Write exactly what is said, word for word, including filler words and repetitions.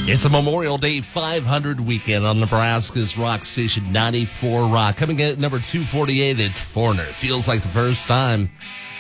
It's a Memorial Day five hundred weekend on Nebraska's rock station ninety-four Rock. Coming in at number two forty-eight, it's Foreigner. Feels like the first time.